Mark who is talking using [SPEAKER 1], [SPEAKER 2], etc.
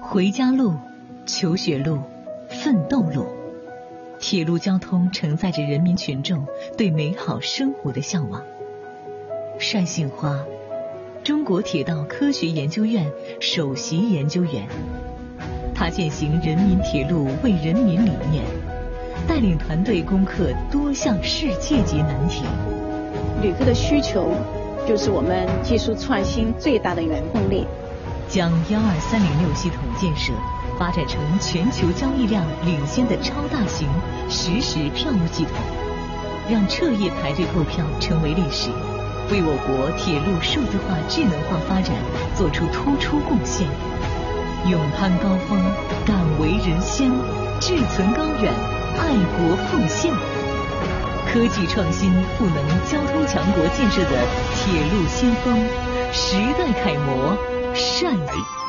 [SPEAKER 1] 回家路、求学路、奋斗路，铁路交通承载着人民群众对美好生活的向往。单杏花，中国铁道科学研究院首席研究员，他践行人民铁路为人民理念，带领团队攻克多项世界级难题。
[SPEAKER 2] 旅客的需求就是我们技术创新最大的原动力。
[SPEAKER 1] 将12306系统建设发展成全球交易量领先的超大型实时票务系统，让彻夜排队购票成为历史，为我国铁路数字化智能化发展做出突出贡献。勇攀高峰，敢为人先，志存高远，爱国奉献。科技创新赋能交通强国建设的铁路先锋，时代楷模，单理。